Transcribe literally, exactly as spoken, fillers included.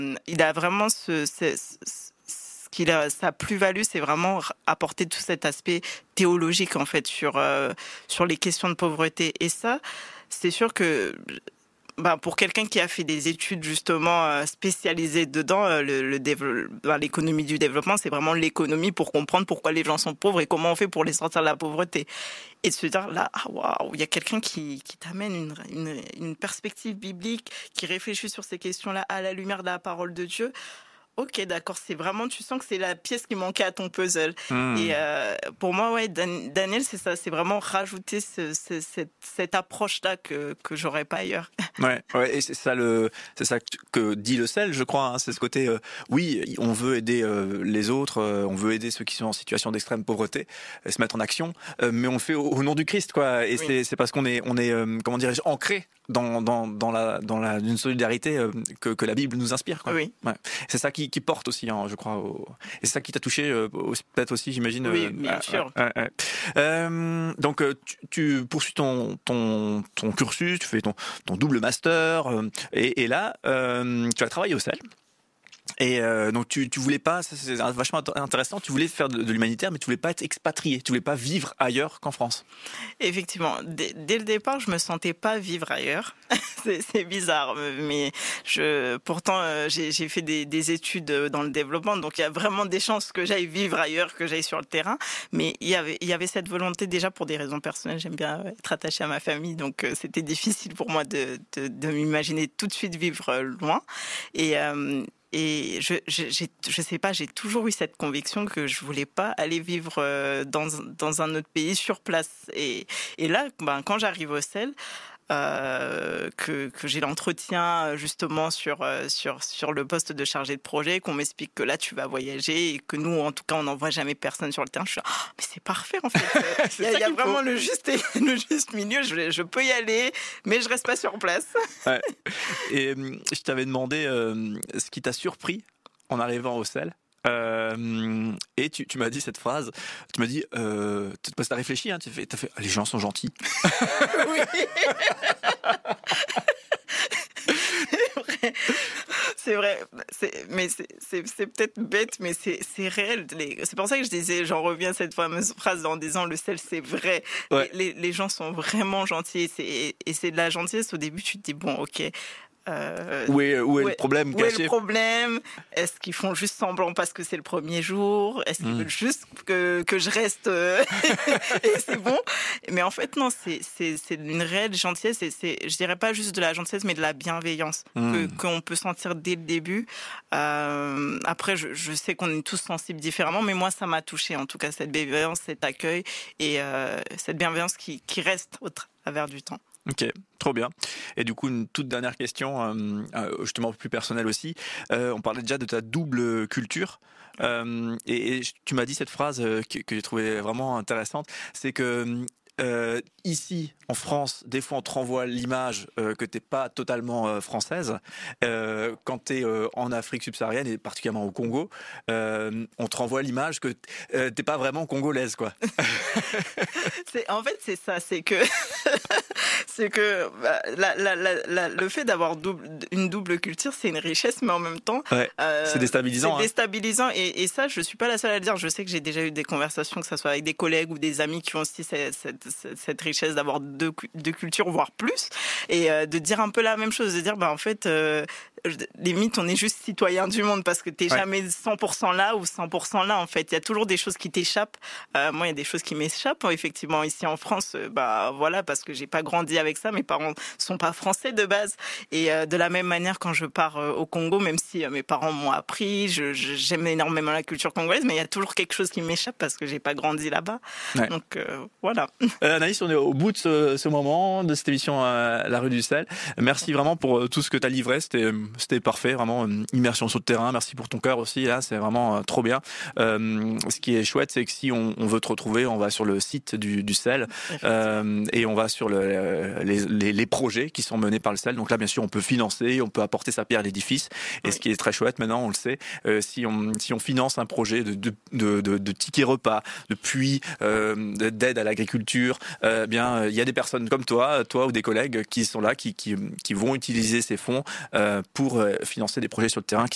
Il a vraiment ce, ce, ce ce qu'il a, sa plus-value, c'est vraiment apporter tout cet aspect théologique en fait sur euh, sur les questions de pauvreté. Et ça, c'est sûr que ben, pour quelqu'un qui a fait des études justement euh, spécialisées dedans, euh, le, le dévelop- ben, l'économie du développement, c'est vraiment l'économie pour comprendre pourquoi les gens sont pauvres et comment on fait pour les sortir de la pauvreté. Et de se dire là, ah waouh, il y a quelqu'un qui, qui t'amène une, une, une perspective biblique, qui réfléchit sur ces questions-là à la lumière de la parole de Dieu. Ok, d'accord, c'est vraiment, tu sens que c'est la pièce qui manquait à ton puzzle. Mmh. Et euh, pour moi, ouais, Dan- Daniel, c'est ça, c'est vraiment rajouter ce, ce- cette, cette approche-là que, que j'aurais pas ailleurs. Ouais, ouais, et c'est ça le, c'est ça que, que dit le sel, je crois. Hein, c'est ce côté, euh, oui, on veut aider euh, les autres, euh, on veut aider ceux qui sont en situation d'extrême pauvreté, euh, se mettre en action, euh, mais on le fait au, au nom du Christ, quoi. Et Oui. c'est, c'est parce qu'on est, on est, euh, comment dirais-je, ancré dans dans dans la dans la une solidarité euh, que que la Bible nous inspire, quoi. Oui. Ouais. C'est ça qui qui porte aussi, hein, je crois. Au... Et c'est ça qui t'a touché, euh, aussi- peut-être aussi, j'imagine. Oui, euh, bien ah, sûr. ouais, ouais. Euh, donc euh, tu, tu poursuis ton ton ton cursus, tu fais ton ton double master, euh, et, et là euh, tu as travaillé au sel. Et euh, donc tu tu voulais pas, ça c'est vachement intéressant, tu voulais faire de, de l'humanitaire, mais tu voulais pas être expatrié, tu voulais pas vivre ailleurs qu'en France. Effectivement, dès, dès le départ, je me sentais pas vivre ailleurs. c'est, c'est bizarre, mais je, pourtant, euh, j'ai, j'ai fait des, des études dans le développement, donc il y a vraiment des chances que j'aille vivre ailleurs, que j'aille sur le terrain. Mais il y avait, il y avait cette volonté déjà pour des raisons personnelles. J'aime bien être attachée à ma famille, donc euh, c'était difficile pour moi de, de, de m'imaginer tout de suite vivre euh, loin. Et euh, Et je, je, j'ai, je sais pas, j'ai toujours eu cette conviction que je voulais pas aller vivre euh, dans dans un autre pays sur place. Et et là, ben quand j'arrive au sel, euh, que que j'ai l'entretien justement sur euh, sur sur le poste de chargé de projet, qu'on m'explique que là tu vas voyager et que nous en tout cas on n'envoie jamais personne sur le terrain. Je suis ah, mais c'est parfait en fait. Il y a, il y a vraiment faut. le juste le juste milieu. Je je peux y aller, mais je reste pas sur place. Ouais. Et je t'avais demandé euh, ce qui t'a surpris en arrivant au sel. Euh, et tu, tu m'as dit cette phrase. Tu m'as dit, euh, parce que t'as réfléchi, hein, tu fais, t'as fait, les gens sont gentils. Oui. C'est vrai, c'est, mais c'est, c'est, c'est peut-être bête, mais c'est, c'est réel. Les, c'est pour ça que je disais, j'en reviens à cette fameuse phrase en disant le sel, c'est vrai. Ouais. Les, les gens sont vraiment gentils et c'est, et c'est de la gentillesse. Au début, tu te dis, bon, ok. Euh, où est, où est où le problème Où caché? est le problème? Est-ce qu'ils font juste semblant parce que c'est le premier jour? Est-ce qu'ils mmh. veulent juste que, que je reste euh, et c'est bon? Mais en fait, non, c'est, c'est, c'est une réelle gentillesse et c'est, je dirais pas juste de la gentillesse, mais de la bienveillance mmh. que, qu'on peut sentir dès le début. Euh, après, je, je sais qu'on est tous sensibles différemment, mais moi, ça m'a touché en tout cas, cette bienveillance, cet accueil et euh, cette bienveillance qui, qui reste au travers du temps. Ok, trop bien. Et du coup, une toute dernière question, euh, justement plus personnelle aussi. Euh, on parlait déjà de ta double culture. Euh, et, et tu m'as dit cette phrase que, que j'ai trouvée vraiment intéressante. C'est que euh, ici, en France, des fois on te renvoie l'image euh, que t'es pas totalement euh, française. Euh, quand t'es euh, en Afrique subsaharienne et particulièrement au Congo, euh, on te renvoie l'image que euh, t'es pas vraiment congolaise, quoi. c'est, en fait, c'est ça, c'est que c'est que bah, la, la, la, la, le fait d'avoir double, une double culture, c'est une richesse, mais en même temps, ouais, euh, c'est déstabilisant. C'est déstabilisant, hein. et, et ça, je suis pas la seule à le dire. Je sais que j'ai déjà eu des conversations, que ça soit avec des collègues ou des amis qui ont aussi cette, cette, cette richesse d'avoir deux, deux cultures, voire plus, et euh, de dire un peu la même chose, de dire, bah en fait, euh, limite, on est juste citoyen du monde parce que t'es ouais. jamais cent pour cent là ou cent pour cent là. En fait, il y a toujours des choses qui t'échappent. Euh, moi, il y a des choses qui m'échappent, effectivement, ici en France. Euh, bah voilà, parce que j'ai pas grandi avec ça. Mes parents sont pas français de base. Et euh, de la même manière, quand je pars euh, au Congo, même si euh, mes parents m'ont appris, je, je, j'aime énormément la culture congolaise, mais il y a toujours quelque chose qui m'échappe parce que j'ai pas grandi là-bas. Ouais. Donc euh, voilà. Euh, Anaïs, on est au bout de ce, ce moment de cette émission à La Rue du Sel. Merci vraiment pour tout ce que tu as livré. C'était, c'était parfait, vraiment une immersion sur le terrain. Merci pour ton cœur aussi. Là, c'est vraiment euh, trop bien. Euh, ce qui est chouette, c'est que si on, on veut te retrouver, on va sur le site du, du Sel euh, et on va sur le, les, les, les projets qui sont menés par le Sel. Donc là, bien sûr, on peut financer, on peut apporter sa pierre à l'édifice. Et oui. Ce qui est très chouette, maintenant, on le sait, euh, si on si on finance un projet de de de, de, de tickets repas, de puits, euh, d'aide à l'agriculture, euh, bien, il y a des personnes comme toi, toi ou des collègues qui sont là, qui qui qui vont utiliser ces fonds euh, pour financer des projets sur le terrain qui